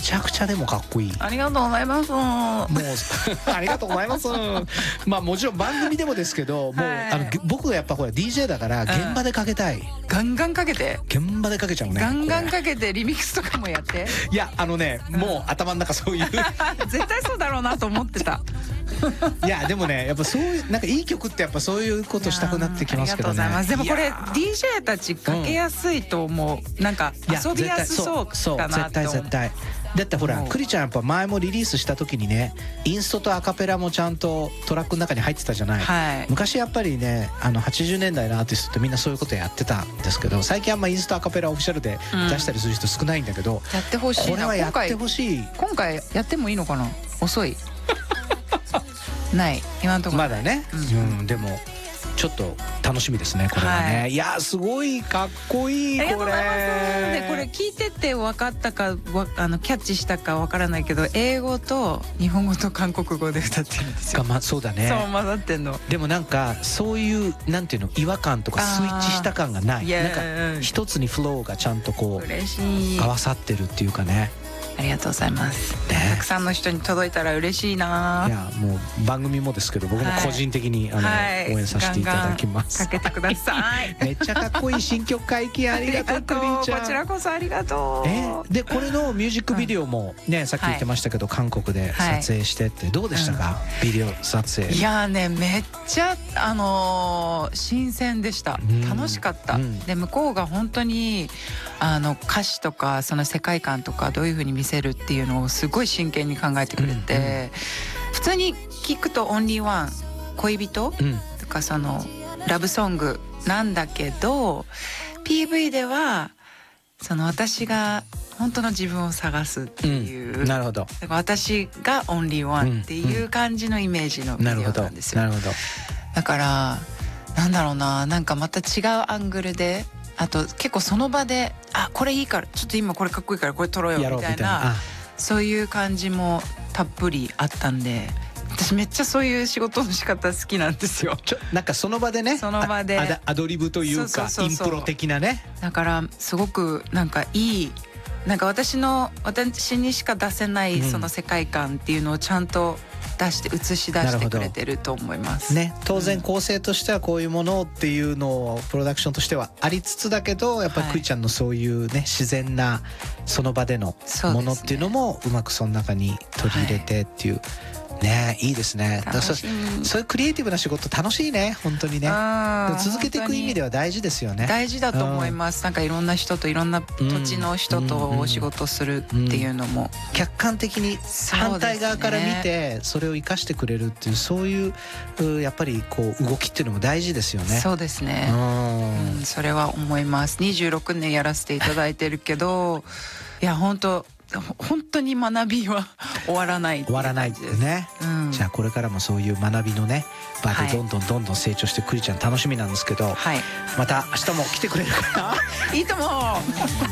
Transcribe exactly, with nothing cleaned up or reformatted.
ちゃくちゃでもかっこいい。 ありがとうございます。もうありがとうございます。まあもちろん番組でもですけど、もう、はい、あの僕がやっぱほら ディージェー だから現場でかけたい、うん、 ガンガンかけて現場でかけちゃうね。 ガンガンかけてリミックスとかもやって。 いやあのね、うん、もう頭の中そういう絶対そうだろうなと思ってた。 いやでもね、やっぱそういうなんかいい曲ってやっぱそういうことしたくなってきますけどね。 ありがとうございます。でもこれ ディージェー たちかけやすいと思う、うん、なんか遊びやすそうかなって思う。 絶対絶対だってほらクリちゃんやっぱ前もリリースした時にね、インストとアカペラもちゃんとトラックの中に入ってたじゃない、はい、昔やっぱりねあのはちじゅうねんだいのアーティストってみんなそういうことやってたんですけど、最近あんまインストアカペラオフィシャルで出したりする人少ないんだけど、 うん、やってほしいな。 これはやってほしい。 今回やってもいいのかな。遅いない今のところまだね、うん、うん、でもちょっと楽しみですねこれはね、はい、いやすごいかっこいいこれ。 でこれ聞いてて分かったかわあのキャッチしたか分からないけど、英語と日本語と韓国語で歌ってるんですよ。 ま、そうだね。 そう混ざってんの。 でもなんかそういうなんていうの違和感とかスイッチした感がない。なんか一つにフローがちゃんとこう嬉しい合わさってるっていうかね。 ありがとうございます、ね、たくさんの人に届いたら嬉しいな。 いやもう番組もですけど僕も個人的に、はい、あの、はい、応援させていただきます。 ガンガンかけてください。 めっちゃかっこいい新曲解禁ありがとうクリちゃん。 こちらこそありがとう。 えでこれのミュージックビデオもね、うん、さっき言ってましたけど、はい、韓国で撮影してってどうでしたか、はい、ビデオ撮影。 いやねめっちゃあのー、新鮮でした、うん、楽しかった、うん、で向こうが本当にあの歌詞とかその世界観とかどういう風に見せるっていうのをすごい真剣に考えてくれて、うんうん、普通に聞くとオンリーワン恋人、うん、とかそのラブソングなんだけど ピーブイ ではその私が本当の自分を探すっていう、うん、なるほど。だから私がオンリーワンっていう感じのイメージのビデオなんですよ。 なるほど。 だからなんだろうな、なんかまた違うアングルで、あと結構その場であこれいいからちょっと今これかっこいいからこれ撮ろうよみたいな、そういう感じもたっぷりあったんで、私めっちゃそういう仕事の仕方好きなんですよ。 ちょなんかその場でね、 その場でアドリブというかインプロ的なね。 だからすごくなんかいい、なんか私の私にしか出せないその世界観っていうのをちゃんと出して映し出してくれてると思いますね。当然構成としてはこういうものっていうのをプロダクションとしてはありつつだけど、やっぱりクイちゃんのそういうね自然なその場でのものっていうのもうまくその中に取り入れてっていう、はい、ね、いいですね。だそそういうクリエイティブな仕事楽しいね本当にね。でも続けていく意味では大事ですよね。 大事だと思います。なんかいろんな人といろんな土地の人とお仕事するっていうのも、うんうん、 客観的に反対側から見てそれを生かしてくれるっていう、そういうやっぱりこう動きっていうのも大事ですよね。 そうですね、うん、それは思います。にじゅうろくねんやらせていただいてるけどいや本当本当に学びは終わらない終わらないですね、うん、じゃあこれからもそういう学びのね場でどんどんどんどん成長してクリちゃん楽しみなんですけど、はい、また明日も来てくれるかな。 いいと思う